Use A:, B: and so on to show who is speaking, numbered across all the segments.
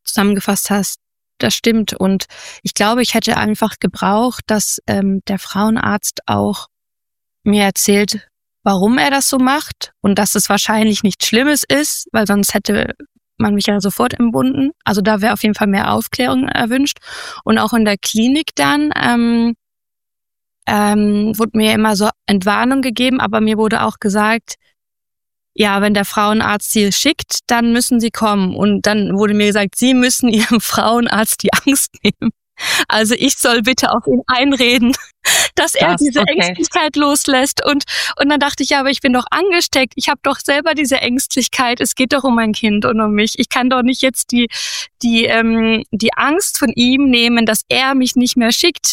A: zusammengefasst hast, das stimmt. Und ich glaube, ich hätte einfach gebraucht, dass der Frauenarzt auch mir erzählt, warum er das so macht und dass es wahrscheinlich nichts Schlimmes ist, weil sonst hätte man mich ja sofort entbunden. Also da wäre auf jeden Fall mehr Aufklärung erwünscht. Und auch in der Klinik dann wurde mir immer so Entwarnung gegeben, aber mir wurde auch gesagt, ja, wenn der Frauenarzt Sie schickt, dann müssen Sie kommen. Und dann wurde mir gesagt, Sie müssen Ihrem Frauenarzt die Angst nehmen. Also ich soll bitte auf ihn einreden, dass er diese Ängstlichkeit loslässt. Und dann dachte ich, ja, aber ich bin doch angesteckt. Ich habe doch selber diese Ängstlichkeit. Es geht doch um mein Kind und um mich. Ich kann doch nicht jetzt die Angst von ihm nehmen, dass er mich nicht mehr schickt.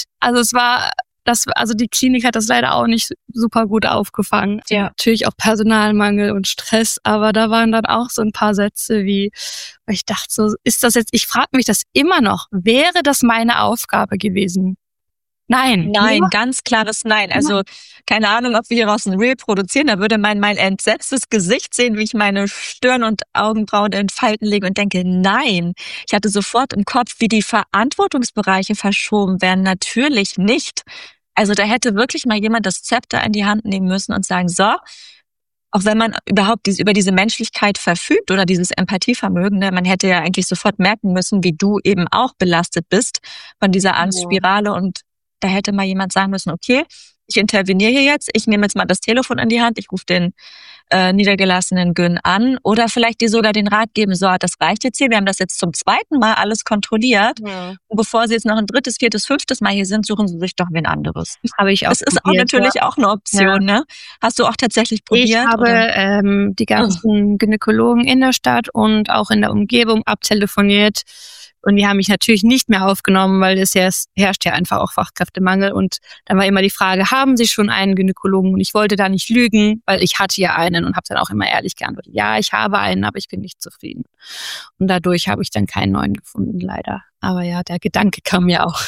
A: Also die Klinik hat das leider auch nicht super gut aufgefangen. Ja. Natürlich auch Personalmangel und Stress, aber da waren dann auch so ein paar Sätze wie, ich dachte so, ist das jetzt, ich frage mich das immer noch, wäre das meine Aufgabe gewesen? Nein.
B: Nein, ganz klares Nein. Also keine Ahnung, ob wir hieraus ein Reel produzieren, da würde man mein entsetztes Gesicht sehen, wie ich meine Stirn und Augenbrauen in Falten lege und denke, nein. Ich hatte sofort im Kopf, wie die Verantwortungsbereiche verschoben werden. Natürlich nicht. Also da hätte wirklich mal jemand das Zepter in die Hand nehmen müssen und sagen, so, auch wenn man überhaupt über diese Menschlichkeit verfügt oder dieses Empathievermögen, ne, man hätte ja eigentlich sofort merken müssen, wie du eben auch belastet bist von dieser Angstspirale und da hätte mal jemand sagen müssen, okay, ich interveniere hier jetzt, ich nehme jetzt mal das Telefon in die Hand, ich rufe den niedergelassenen Gyn an oder vielleicht dir sogar den Rat geben, so, das reicht jetzt hier, wir haben das jetzt zum 2. Mal alles kontrolliert und bevor Sie jetzt noch ein 3., 4., 5. Mal hier sind, suchen Sie sich doch wen anderes.
A: Habe ich auch
B: das ist
A: probiert,
B: auch natürlich auch eine Option, ne? Hast du auch tatsächlich probiert?
A: Ich habe die ganzen Gynäkologen in der Stadt und auch in der Umgebung abtelefoniert. Und die haben mich natürlich nicht mehr aufgenommen, weil es herrscht ja einfach auch Fachkräftemangel. Und dann war immer die Frage, haben Sie schon einen Gynäkologen? Und ich wollte da nicht lügen, weil ich hatte ja einen und habe dann auch immer ehrlich geantwortet, ja, ich habe einen, aber ich bin nicht zufrieden. Und dadurch habe ich dann keinen neuen gefunden, leider. Aber ja, der Gedanke kam mir auch.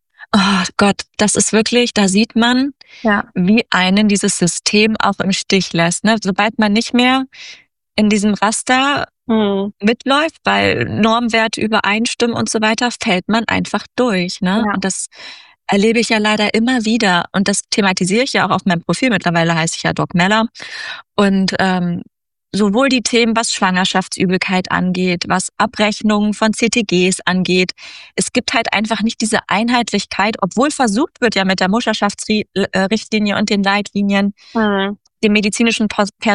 B: Oh Gott, das ist wirklich, da sieht man, wie einen dieses System auch im Stich lässt. Ne? Sobald man nicht mehr in diesem Raster mitläuft, weil Normwerte übereinstimmen und so weiter, fällt man einfach durch. Ne? Ja. Und das erlebe ich ja leider immer wieder. Und das thematisiere ich ja auch auf meinem Profil. Mittlerweile heiße ich ja Doc Meller. Und sowohl die Themen, was Schwangerschaftsübelkeit angeht, was Abrechnungen von CTGs angeht. Es gibt halt einfach nicht diese Einheitlichkeit, obwohl versucht wird ja mit der Mutterschaftsrichtlinie und den Leitlinien, dem medizinischen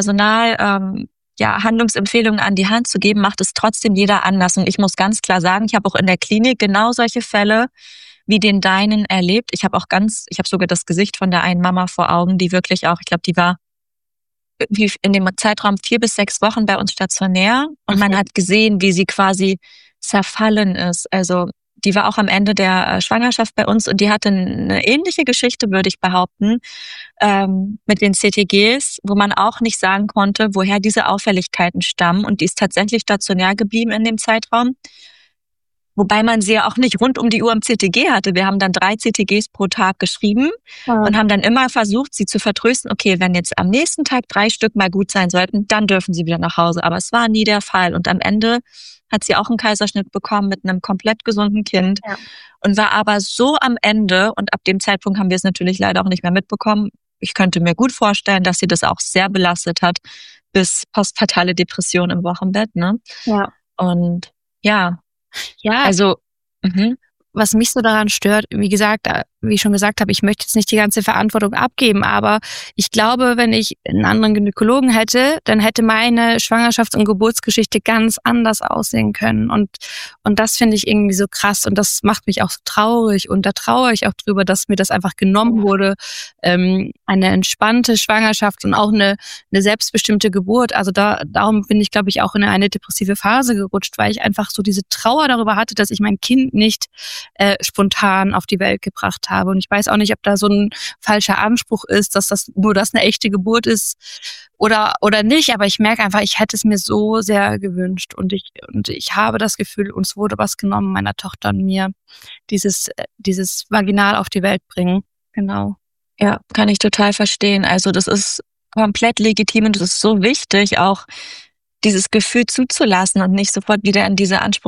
B: Personal Handlungsempfehlungen an die Hand zu geben, macht es trotzdem jeder anders. Und ich muss ganz klar sagen, ich habe auch in der Klinik genau solche Fälle wie den deinen erlebt. Ich habe sogar das Gesicht von der einen Mama vor Augen, die wirklich auch, ich glaube, die war irgendwie in dem Zeitraum 4 bis 6 Wochen bei uns stationär und man hat gesehen, wie sie quasi zerfallen ist. Also die war auch am Ende der Schwangerschaft bei uns und die hatte eine ähnliche Geschichte, würde ich behaupten, mit den CTGs, wo man auch nicht sagen konnte, woher diese Auffälligkeiten stammen. Und die ist tatsächlich stationär geblieben in dem Zeitraum. Wobei man sie ja auch nicht rund um die Uhr im CTG hatte. Wir haben dann 3 CTGs pro Tag geschrieben und haben dann immer versucht, sie zu vertrösten. Okay, wenn jetzt am nächsten Tag 3 Stück mal gut sein sollten, dann dürfen sie wieder nach Hause. Aber es war nie der Fall. Und am Ende hat sie auch einen Kaiserschnitt bekommen mit einem komplett gesunden Kind und war aber so am Ende. Und ab dem Zeitpunkt haben wir es natürlich leider auch nicht mehr mitbekommen. Ich könnte mir gut vorstellen, dass sie das auch sehr belastet hat, bis postpartale Depression im Wochenbett. Ne?
A: Ja.
B: Und ja,
A: also was mich so daran stört, wie ich schon gesagt habe, ich möchte jetzt nicht die ganze Verantwortung abgeben, aber ich glaube, wenn ich einen anderen Gynäkologen hätte, dann hätte meine Schwangerschafts- und Geburtsgeschichte ganz anders aussehen können. Und das finde ich irgendwie so krass und das macht mich auch so traurig und da trauere ich auch drüber, dass mir das einfach genommen wurde. Eine entspannte Schwangerschaft und auch eine selbstbestimmte Geburt. Also darum bin ich, glaube ich, auch in eine depressive Phase gerutscht, weil ich einfach so diese Trauer darüber hatte, dass ich mein Kind nicht spontan auf die Welt gebracht habe. Und ich weiß auch nicht, ob da so ein falscher Anspruch ist, dass das eine echte Geburt ist oder nicht. Aber ich merke einfach, ich hätte es mir so sehr gewünscht. Und ich habe das Gefühl, uns wurde was genommen, meiner Tochter und mir, dieses vaginal auf die Welt bringen. Genau.
B: Ja, kann ich total verstehen. Also das ist komplett legitim und es ist so wichtig, auch dieses Gefühl zuzulassen und nicht sofort wieder in diese